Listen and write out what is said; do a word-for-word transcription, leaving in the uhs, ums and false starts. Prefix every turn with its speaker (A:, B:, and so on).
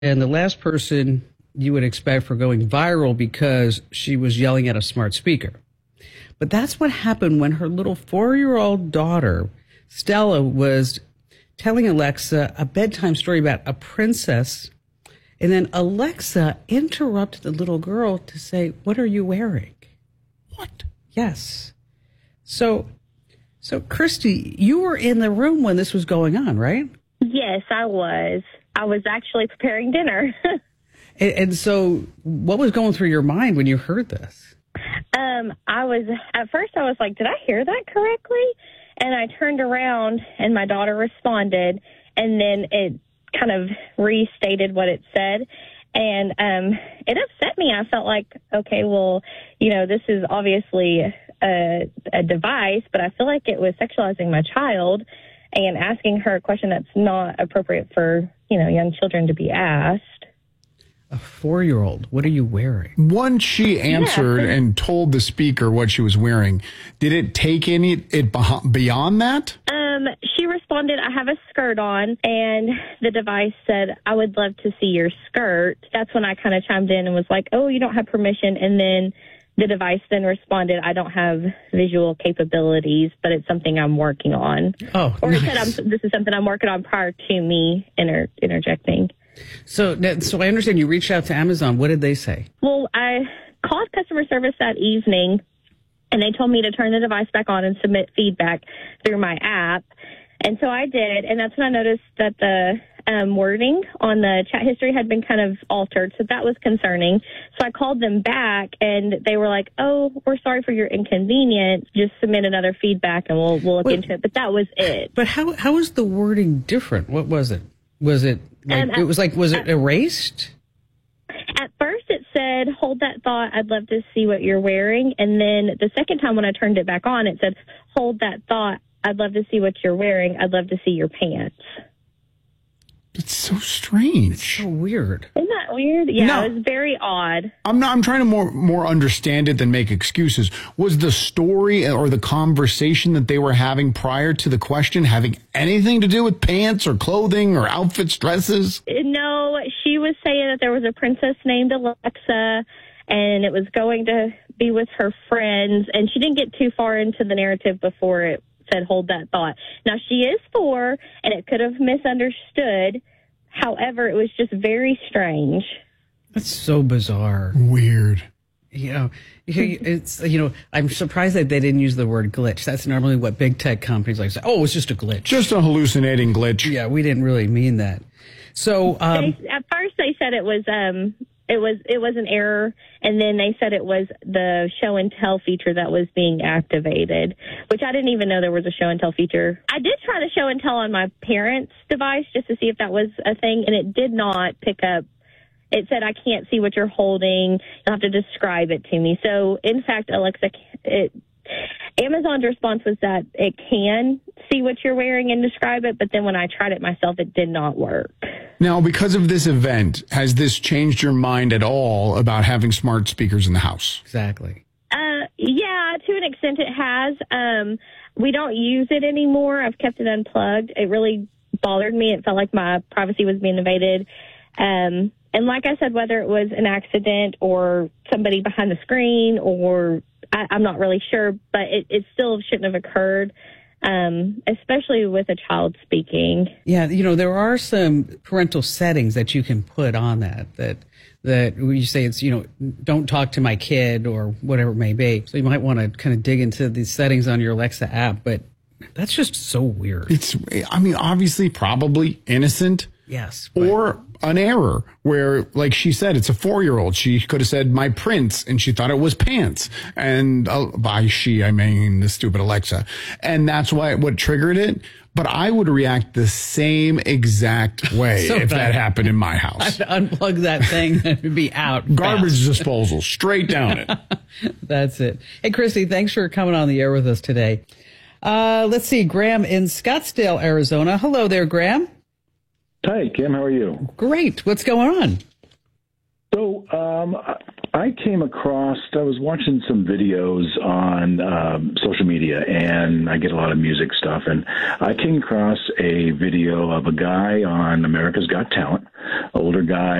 A: and the last person you would expect for going viral because she was yelling at a smart speaker. But that's what happened when her little four-year-old daughter, Stella, was telling Alexa a bedtime story about a princess. And then Alexa interrupted the little girl to say, "What are you wearing?"
B: What?
A: Yes. So, so Christy, you were in the room when this was going on, right?
C: Yes, I was. I was actually preparing dinner.
A: and, and so what was going through your mind when you heard this?
C: Um, I was, at first I was like, did I hear that correctly? And I turned around and my daughter responded, and then it kind of restated what it said. And um, it upset me. I felt like, okay, well, you know, this is obviously a, a device, but I feel like it was sexualizing my child and asking her a question that's not appropriate for, you know, young children to be asked.
A: A four-year-old, what are you wearing?
B: Once she answered
C: Yeah.
B: and told the speaker what she was wearing, did it take any it beh- beyond that?
C: Um, she responded, I have a skirt on, and the device said, I would love to see your skirt. That's when I kind of chimed in and was like, oh, you don't have permission. And then the device then responded, I don't have visual capabilities, but it's something I'm working on.
A: Oh,
C: Or it
A: nice.
C: said, I'm, this is something I'm working on prior to me inter- interjecting.
A: So, so I understand you reached out to Amazon. What did they say?
C: Well, I called customer service that evening, and they told me to turn the device back on and submit feedback through my app. And so I did, and that's when I noticed that the um, wording on the chat history had been kind of altered, so that was concerning. So I called them back, and they were like, oh, we're sorry for your inconvenience. Just submit another feedback, and we'll, we'll look
A: Wait.
C: into it. But that was it.
A: But how how is the wording different? What was it? Was it like,
C: Um,
A: it was like, was it erased?
C: At first it said, hold that thought, I'd love to see what you're wearing. And then the second time when I turned it back on, it said, hold that thought, I'd love to see what you're wearing. I'd love to see your pants.
B: It's so strange.
A: So weird.
C: Isn't that weird? Yeah,
B: No.
C: it was very odd.
B: I'm not. I'm trying to more more understand it than make excuses. Was the story or the conversation that they were having prior to the question having anything to do with pants or clothing or outfits, dresses?
C: No, she was saying that there was a princess named Alexa, and it was going to be with her friends. And she didn't get too far into the narrative before it said, hold that thought. Now, she is four, and it could have misunderstood. However, it was just very strange.
A: That's so bizarre.
B: Weird.
A: You know, it's, you know, I'm surprised that they didn't use the word glitch. That's normally what big tech companies like say. Oh, it's just a glitch.
B: Just a hallucinating glitch.
A: Yeah, we didn't really mean that. So, um,
C: They, at first, they said it was um, it was it was an error, and then they said it was the show and tell feature that was being activated, which I didn't even know there was a show and tell feature. I did try the show and tell on my parents' device just to see if that was a thing, and it did not pick up. It said, I can't see what you're holding. You'll have to describe it to me. So, in fact, Alexa, it, Amazon's response was that it can see what you're wearing and describe it, but then when I tried it myself, it did not work.
B: Now, because of this event, has this changed your mind at all about having smart speakers in the house?
A: exactly.
C: Uh, yeah, to an extent it has. Um, we don't use it anymore. I've kept it unplugged. It really bothered me. It felt like my privacy was being invaded. Um, and like I said, whether it was an accident or somebody behind the screen or I, I'm not really sure, but it, it still shouldn't have occurred, um, especially with a child speaking.
A: Yeah, you know, there are some parental settings that you can put on that, that, that you say it's, you know, don't talk to my kid or whatever it may be. So you might want to kind of dig into these settings on your Alexa app, but that's just so weird.
B: It's, I mean, obviously, probably innocent.
A: Yes. but-
B: Or an error where, like she said, it's a four-year-old. She could have said my prince, and she thought it was pants. And uh, by she, I mean the stupid Alexa. And that's why what triggered it. But I would react the same exact way
A: So
B: if
A: bad.
B: that happened in my house.
A: unplug that thing and it'd be out.
B: Garbage
A: fast.
B: disposal, straight down it.
A: That's it. Hey, Christy, thanks for coming on the air with us today. Uh, let's see, Graham in Scottsdale, Arizona. Hello there, Graham.
D: Hi, Kim. How are you?
A: Great. What's going on?
D: So um, I came across, I was watching some videos on um, social media, and I get a lot of music stuff, and I came across a video of a guy on America's Got Talent, older guy.